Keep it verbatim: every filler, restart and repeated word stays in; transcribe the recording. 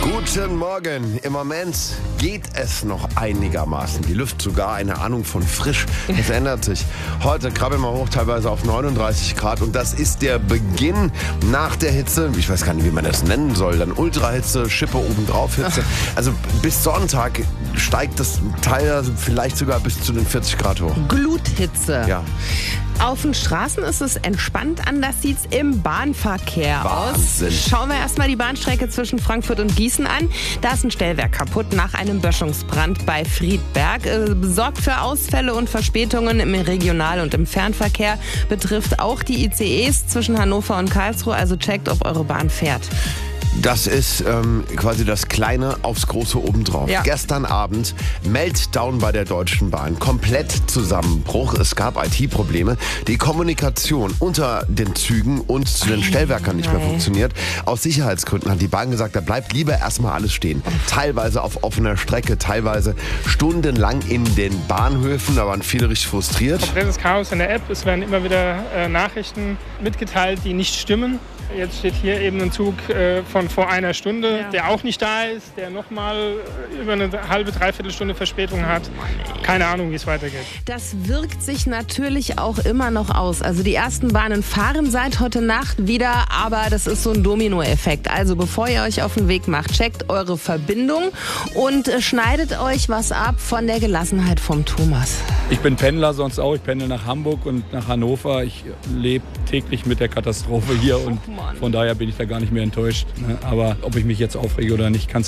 Guten Morgen. Im Moment geht es noch einigermaßen. Die Luft sogar eine Ahnung von frisch. Das ändert sich. Heute krabbeln wir hoch teilweise auf neununddreißig Grad und das ist der Beginn nach der Hitze. Ich weiß gar nicht, wie man das nennen soll. Dann Ultrahitze, Schippe obendrauf Hitze. Also bis Sonntag steigt das teilweise vielleicht sogar bis zu den vierzig Grad hoch. Gluthitze. Ja. Auf den Straßen ist es entspannt, anders sieht's im Bahnverkehr Wahnsinn. aus. Schauen wir erstmal die Bahnstrecke zwischen Frankfurt und Gießen an. Da ist ein Stellwerk kaputt nach einem Böschungsbrand bei Friedberg. Äh, sorgt für Ausfälle und Verspätungen im Regional- und im Fernverkehr. Betrifft auch die I C Es zwischen Hannover und Karlsruhe. Also checkt, ob eure Bahn fährt. Das ist ähm, quasi das Kleine aufs Große obendrauf. Ja. Gestern Abend Meltdown bei der Deutschen Bahn. Komplett Zusammenbruch. Es gab I T-Probleme. Die Kommunikation unter den Zügen und zu den Stellwerkern nicht mehr Ei. funktioniert. Aus Sicherheitsgründen hat die Bahn gesagt, da bleibt lieber erstmal alles stehen. Teilweise auf offener Strecke, teilweise stundenlang in den Bahnhöfen. Da waren viele richtig frustriert. Komplettes Chaos in der App. Es werden immer wieder äh, Nachrichten mitgeteilt, die nicht stimmen. Jetzt steht hier eben ein Zug äh, von vor einer Stunde, Ja. der auch nicht da ist, der nochmal über eine halbe, dreiviertel Stunde Verspätung hat. Keine Ahnung, wie es weitergeht. Das wirkt sich natürlich auch immer noch aus. Also die ersten Bahnen fahren seit heute Nacht wieder, aber das ist so ein Dominoeffekt. Also bevor ihr euch auf den Weg macht, checkt eure Verbindung und äh, schneidet euch was ab von der Gelassenheit vom Thomas. Ich bin Pendler sonst auch. Ich pendel nach Hamburg und nach Hannover. Ich lebe täglich mit der Katastrophe hier und Mann. von daher bin ich da gar nicht mehr enttäuscht. Ne? Aber ob ich mich jetzt aufrege oder nicht, kann es